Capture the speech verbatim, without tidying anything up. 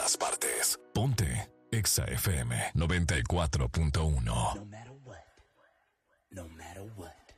todas partes. Ponte Exa F M noventa y cuatro punto uno. No matter what, no matter what.